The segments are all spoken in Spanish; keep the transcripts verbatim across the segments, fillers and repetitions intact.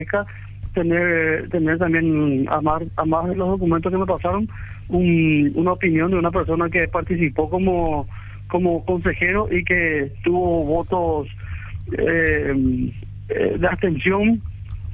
tener tener también, a más, a más de los documentos que me pasaron, un, una opinión de una persona que participó como, como consejero y que tuvo votos eh, eh, de abstención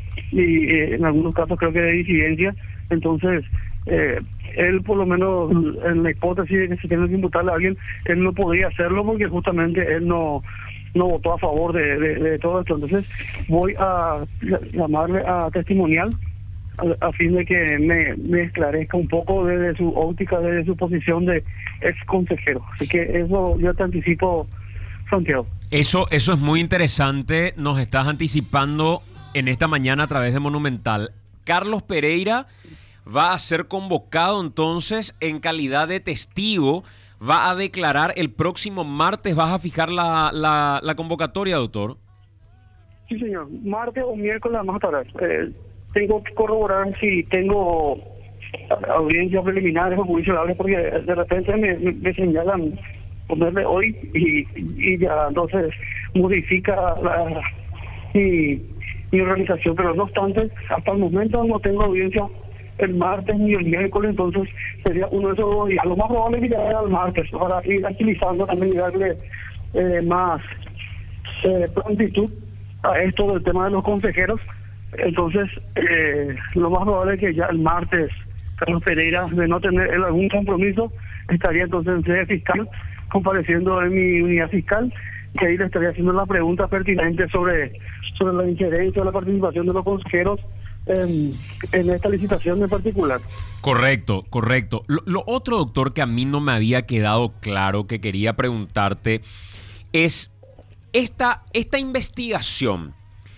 y eh, en algunos casos creo que de disidencia. Entonces, eh, él por lo menos en la hipótesis de que se tiene que imputarle a alguien, él no podría hacerlo porque justamente él no no votó a favor de, de, de todo esto. Entonces voy a llamarle a testimonial a, a fin de que me, me esclarezca un poco desde su óptica, desde su posición de ex consejero. Así que eso yo te anticipo, Santiago. Eso, eso es muy interesante. Nos estás anticipando en esta mañana a través de Monumental. Carlos Pereira va a ser convocado entonces en calidad de testigo. Va a declarar el próximo martes. ¿Vas a fijar la, la, la convocatoria, doctor? Sí, señor. Martes o miércoles más tarde. Eh, tengo que corroborar si tengo audiencias preliminares o juicio oral, porque de repente me, me, me señalan ponerle hoy y, y ya entonces modifica la, mi, mi organización. Pero no obstante, hasta el momento no tengo audiencia el martes ni el miércoles, entonces sería uno de esos dos días. Lo más probable es que ya era el martes, para ir agilizando también y darle eh, más eh, prontitud a esto del tema de los consejeros. Entonces, eh, lo más probable es que ya el martes Carlos Pereira, de no tener él algún compromiso, estaría entonces en sede fiscal, compareciendo en mi unidad fiscal, y ahí le estaría haciendo la pregunta pertinente sobre, sobre la injerencia o la participación de los consejeros En, en esta licitación en particular. Correcto, correcto. Lo, lo otro, doctor, que a mí no me había quedado claro, que quería preguntarte, es esta, esta investigación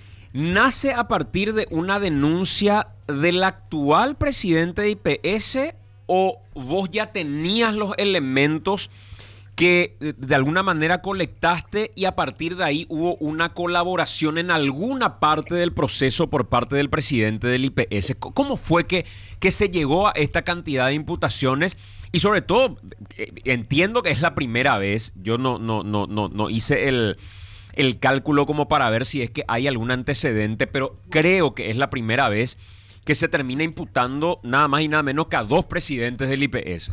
nace a partir de una denuncia del actual presidente de I P S, o vos ya tenías los elementos que de alguna manera colectaste y a partir de ahí hubo una colaboración en alguna parte del proceso por parte del presidente del I P S. ¿Cómo fue que, que se llegó a esta cantidad de imputaciones? Y sobre todo, entiendo que es la primera vez, yo no, no, no, no, no hice el, el cálculo como para ver si es que hay algún antecedente, pero creo que es la primera vez que se termina imputando nada más y nada menos que a dos presidentes del I P S.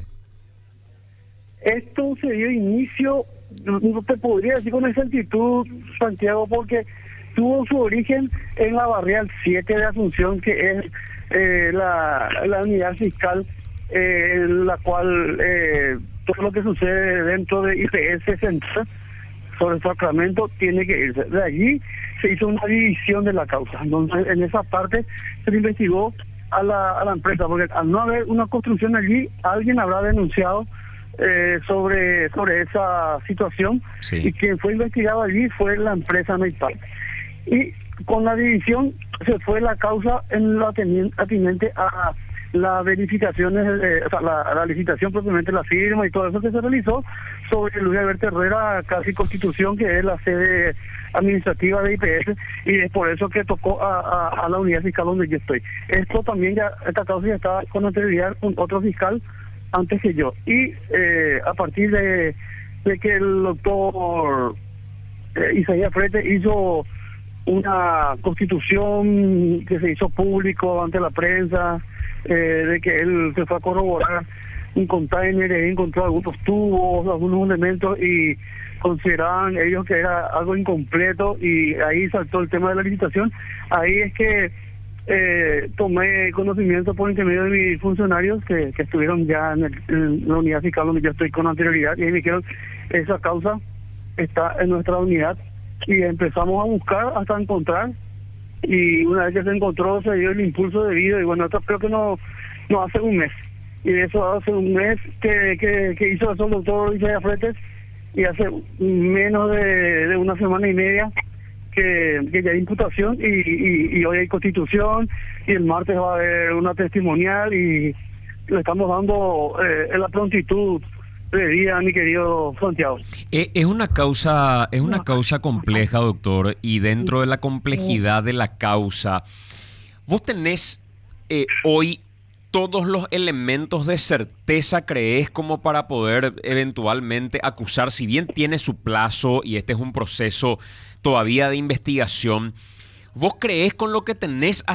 Esto se dio inicio, no te podría decir con exactitud, Santiago, porque tuvo su origen en la barrial siete de Asunción, que es eh, la, la unidad fiscal eh, en la cual eh, todo lo que sucede dentro de I P S Central sobre Sacramento tiene que irse. De allí se hizo una división de la causa. Entonces, en esa parte se le investigó a la, a la empresa, porque al no haber una construcción allí, alguien habrá denunciado Eh, sobre sobre esa situación, sí. Y quien fue investigado allí fue la empresa Neipal. Y con la división se fue la causa en lo atinente a las verificaciones, eh, o sea, la, la licitación propiamente, la firma y todo eso que se realizó sobre Luis Alberto Herrera, casi Constitución, que es la sede administrativa de I P S, y es por eso que tocó a, a, a la unidad fiscal donde yo estoy. Esto también ya, esta causa ya estaba con anterioridad con otro fiscal antes que yo, y eh, a partir de, de que el doctor eh, Isaías Frete hizo una constitución que se hizo público ante la prensa, eh, de que él se fue a corroborar un container, encontró algunos tubos, algunos elementos, y consideraban ellos que era algo incompleto, y ahí saltó el tema de la licitación. Ahí es que Eh, tomé conocimiento por intermedio de mis funcionarios que, que estuvieron ya en, el, en la unidad fiscal donde yo estoy con anterioridad, y me dijeron, esa causa está en nuestra unidad, y empezamos a buscar hasta encontrar, y una vez que se encontró se dio el impulso debido, y bueno, esto creo que no, no hace un mes, y eso hace un mes que, que, que hizo eso el doctor Isaías Fretes, y hace menos de, de una semana y media Que, que ya hay imputación, y, y, y hoy hay constitución, y el martes va a haber una testimonial, y le estamos dando eh, la prontitud de día a mi querido Santiago. Es una causa, es una causa compleja, doctor, y dentro de la complejidad de la causa, vos tenés eh, hoy todos los elementos de certeza, crees, como para poder eventualmente acusar, si bien tiene su plazo y este es un proceso todavía de investigación, ¿Vos creés con lo que tenés